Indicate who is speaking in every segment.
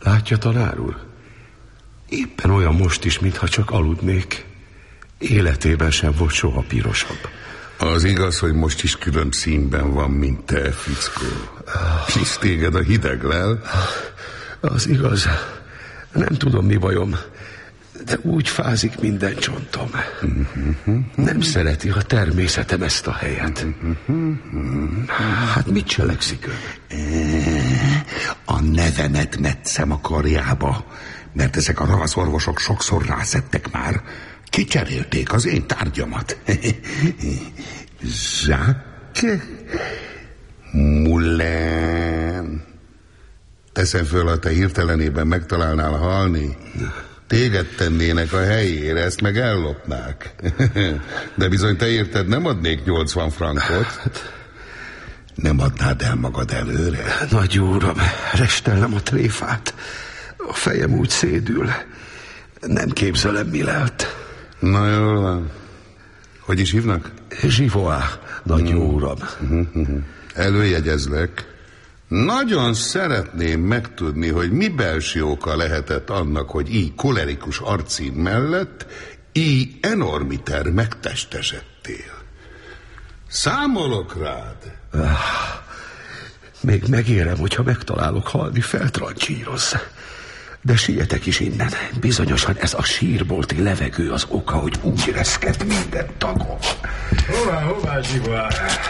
Speaker 1: Látja, tanár úr? Éppen olyan most is, mintha csak aludnék. Életében sem volt soha pirosabb.
Speaker 2: Az igaz, hogy most is külön színben van, mint te, fickó. Hisz téged a hideg lel?
Speaker 1: Az igaz. Nem tudom, mi bajom, de úgy fázik minden csontom. Nem szereti a természetem ezt a helyet. Hát mit cselekszik ön?
Speaker 2: A nevemet metszem a karjába, mert ezek a ravaszorvosok sokszor rászettek már. Kicserélték az én tárgyamat. Jacques Moulin. Teszem föl, ha te hirtelenében megtalálnál halni. Téged tennének a helyére, ezt meg ellopnák. De bizony te érted, nem adnék 80 frankot. Nem adnád el magad előre?
Speaker 1: Nagy úram, restellem a tréfát. A fejem úgy szédül. Nem képzelem, mi lelt.
Speaker 2: Na jól van. Hogy is hívnak?
Speaker 1: Zsivoá, nagy úram.
Speaker 2: Előjegyezlek. Nagyon szeretném megtudni, hogy mi belső oka lehetett annak, hogy így kolerikus arcín mellett így enormiter megtestesedtél. Számolok rád.
Speaker 1: Még megérem, hogyha megtalálok halni, feltrancsíroz. De sietek is innen. Bizonyosan ez a sírbolti levegő az oka, hogy úgy reszket minden tagom.
Speaker 3: Hová, Zsivoá?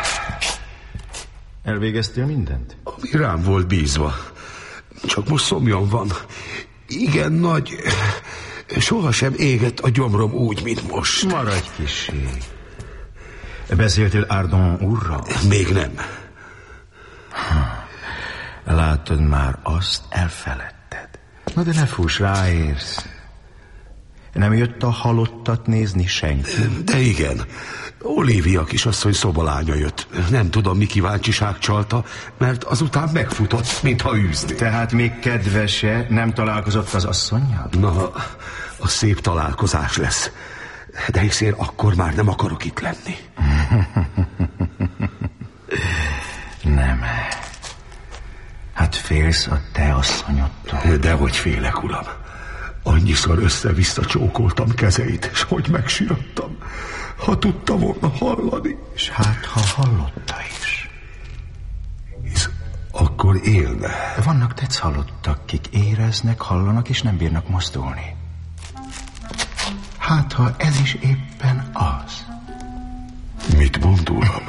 Speaker 3: Elvégeztél mindent?
Speaker 1: Ami rám volt bízva. Csak most szomjam van. Igen nagy. Sohasem égett a gyomrom úgy, mint most.
Speaker 3: Maradj kissé. Beszéltél Ardon úrral?
Speaker 1: Még nem.
Speaker 3: Látod, már azt elfeledted. Na de ne fuss, ráérsz. Nem jött a halottat nézni senki?
Speaker 1: De igen. Olivia kisasszony szobalánya jött. Nem tudom, mi kíváncsiság csalta, mert azután megfutott, mintha űzni.
Speaker 3: Tehát még kedvese nem találkozott az asszonnyal?
Speaker 1: Na, a szép találkozás lesz. De hisz én akkor már nem akarok itt lenni.
Speaker 3: Nem. Hát félsz a te asszonyodtól.
Speaker 1: Dehogy félek, uram. Annyiszor össze-vissza csókoltam kezeit, és hogy megsírottam. Ha tudta volna hallani.
Speaker 3: És hát, ha hallotta is.
Speaker 1: Hisz akkor élne.
Speaker 3: Vannak tetsz halottak, kik éreznek, hallanak, és nem bírnak mozdulni. Hát, ha ez is éppen az.
Speaker 1: Mit mond, uram?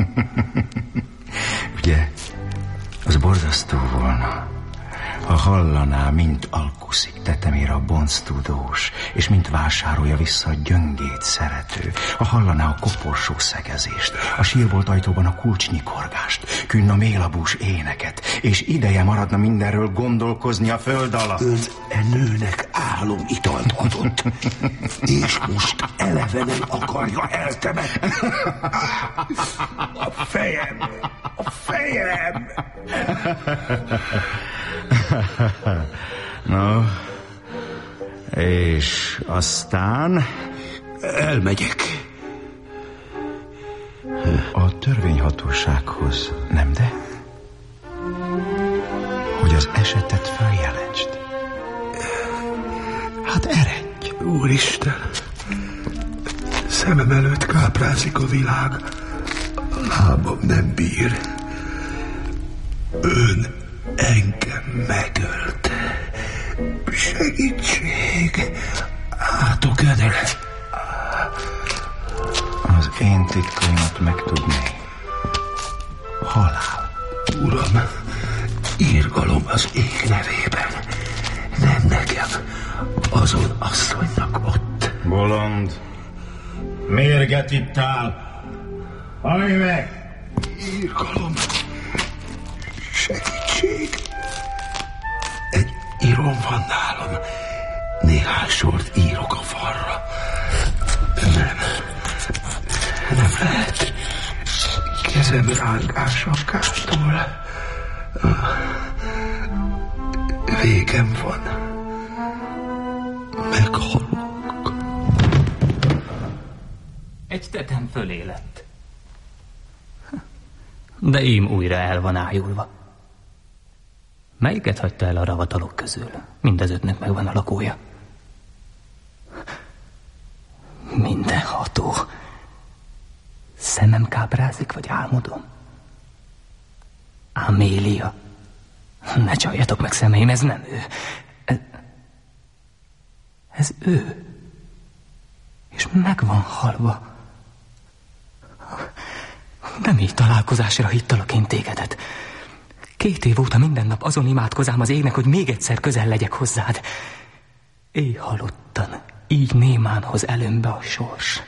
Speaker 3: Ugye, az borzasztó volna, ha hallaná, mint alkuszik tetemére a bonctudós, és mint vásárolja vissza a gyöngét szerető, ha hallaná a koporsó szegezést, a sírbolt ajtóban a kulcsnyikorgást, künn a mélabús éneket, és ideje maradna mindenről gondolkozni a föld alatt.
Speaker 1: Ön nőnek álomitalt adott, és most elevenen akarja eltemetni. A fejem! A fejem!
Speaker 3: No, és aztán...
Speaker 1: Elmegyek.
Speaker 3: A törvényhatósághoz, nem de? Hogy az esetet feljelentsd. Hát eredj.
Speaker 1: Úristen, szemem előtt káprázik a világ. A lábam nem bír. Ön engem megölt. Segítség! Átok ödele.
Speaker 3: Az én titkaimat megtudni. Halál.
Speaker 1: Uram, írgalom az ég nevében. Nem nekem, azon asszonynak ott.
Speaker 3: Bolond, mérget itt áll. Hallj meg!
Speaker 1: Írgalom. Segítség. Egy íróm van nálam. Néhány sort írok a falra. Nem lehet. Kezem rángás a kártól. Végem van. Meghalok.
Speaker 4: Egy tetem fölé lett. De ím újra el van ájulva. Melyiket hagyta el a ravatalok közül? Mind az 5-nek megvan a lakója. Mindenható. Szemem káprázik, vagy álmodom? Amélia. Ne csaljatok meg, szemeim, ez nem ő. Ez ő. És meg van halva. Nem így találkozásra hittalak én tégedet. 2 év óta minden nap azon imádkozám az égnek, hogy még egyszer közel legyek hozzád. Éj halottan, így némán hoz előmbe a sors.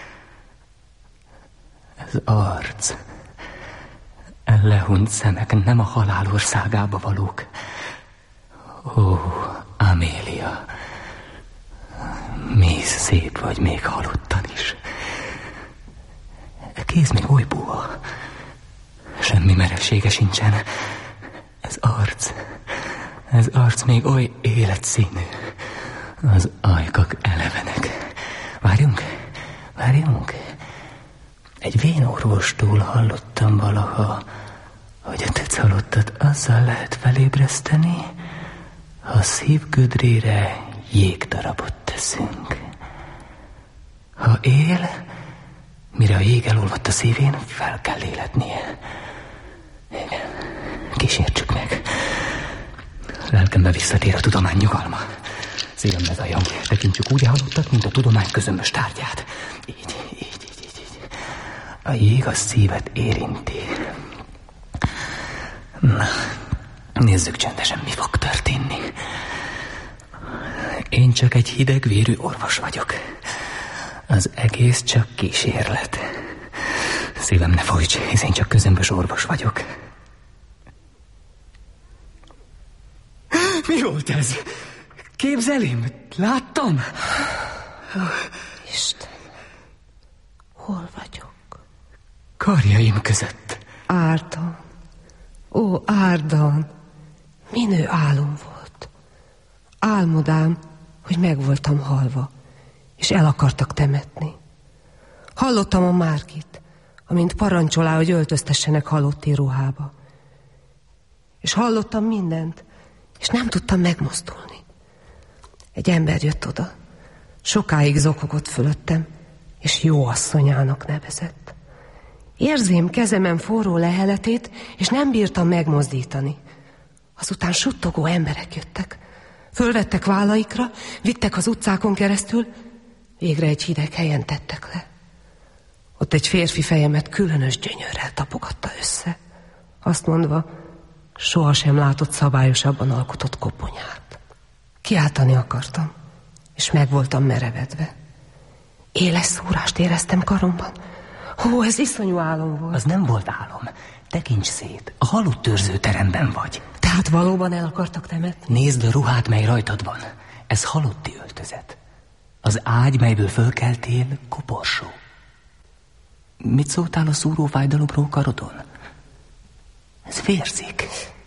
Speaker 4: Ez arc. Lehunyt szemek nem a halál országába valók. Ó, Amélia, mész szép vagy még halottan is. Kéz még oly puha. Semmi meressége sincsen. Ez arc még oly életszínű. Az ajkak elevenek. Várjunk. Egy vénorvostól hallottam valaha, hogy a tetszalottat azzal lehet felébreszteni, ha a szívgödrére jégdarabot teszünk. Ha él, mire a jég elolvadt a szívén, fel kell lélednie. Igen, kísértsük meg. Lelkembe visszatér a tudomány nyugalma. Szívembe zajong, tekintsük úgy halottat, mint a tudomány közömbös tárgyát. Így. A jég a szívet érinti. Na, nézzük csendesen, mi fog történni. Én csak egy hidegvérű orvos vagyok. Az egész csak kísérlet. Szívem, ne folyts, hisz én csak közömbös orvos vagyok. Mi volt ez? Képzelém, láttam?
Speaker 5: Isten, hol vagyok?
Speaker 4: Karjaim között.
Speaker 5: Árdon. Ó, Árdon. Minő álom volt. Álmodám, hogy meg voltam halva, és el akartak temetni. Hallottam a Márkit, amint parancsolá, hogy öltöztessenek halotti ruhába. És hallottam mindent, és nem tudtam megmozdulni. Egy ember jött oda. Sokáig zokogott fölöttem, és jó asszonyának nevezett. Érzém kezemen forró leheletét, és nem bírtam megmozdítani. Azután suttogó emberek jöttek. Fölvettek vállaikra, vittek az utcákon keresztül, végre egy hideg helyen tettek le. Ott egy férfi fejemet különös gyönyörrel tapogatta össze. Azt mondva, sohasem látott szabályosabban alkotott koponyát. Kiáltani akartam, és meg voltam merevedve. Éles szúrást éreztem karomban. Ó, ez iszonyú álom volt.
Speaker 4: Az nem volt álom. Tekints szét, a halott őrzőteremben vagy.
Speaker 5: Tehát valóban el akartak temetni?
Speaker 4: Nézd a ruhát, mely rajtad van. Ez halotti öltözet. Az ágy, melyből fölkeltél, koporsó. Mit szóltál a szúrófájdalomról karodon? Ez vérzik.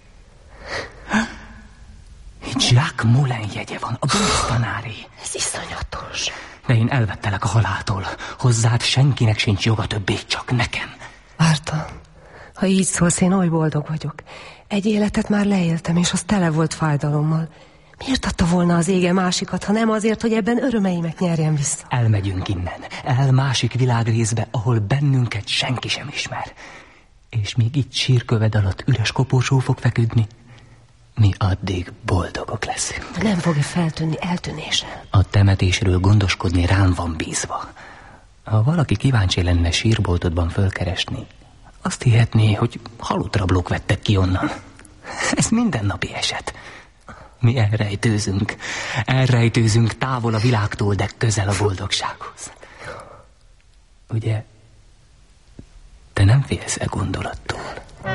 Speaker 4: Jacques Moulin jegye van, a bőrtanáré.
Speaker 5: Ez iszonyatos.
Speaker 4: De én elvettelek a haláltól. Hozzád senkinek sincs joga többé, csak nekem.
Speaker 5: Ártam, ha így szólsz, én oly boldog vagyok. Egy életet már leéltem, és az tele volt fájdalommal. Miért adta volna az ége másikat, ha nem azért, hogy ebben örömeimet nyerjem vissza?
Speaker 4: Elmegyünk innen, el másik világrészbe, ahol bennünket senki sem ismer. És még itt sírköved alatt üres koporsó fog feküdni. Mi addig boldogok leszünk.
Speaker 5: Nem fog-e feltűnni eltűnésen?
Speaker 4: A temetésről gondoskodni rám van bízva. Ha valaki kíváncsi lenne sírboltodban fölkeresni, azt hihetné, hogy halott rablók vettek ki onnan. Ez mindennapi eset. Mi elrejtőzünk távol a világtól, de közel a boldogsághoz. Ugye, te nem félsz e gondolattól?